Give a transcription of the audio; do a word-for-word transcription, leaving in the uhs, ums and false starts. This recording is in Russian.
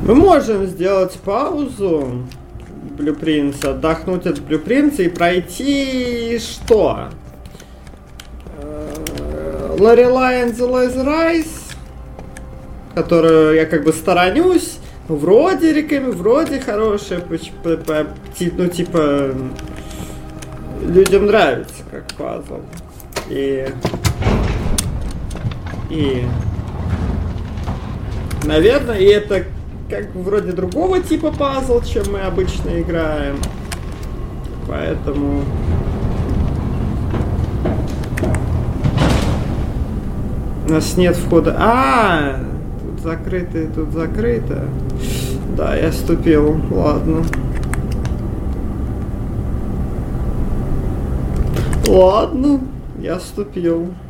Мы можем сделать паузу в Blueprints, отдохнуть от Blueprints и пройти что? Lorelei and the Laser Eyes, которую я как бы сторонюсь. Вроде рекомендую, вроде хорошая, ну типа людям нравится как пазл. И и наверное, и это как бы вроде другого типа пазл, чем мы обычно играем. Поэтому у нас нет входа. А, тут закрыто, тут закрыто. Да, я ступил. Ладно. Ладно, я ступил.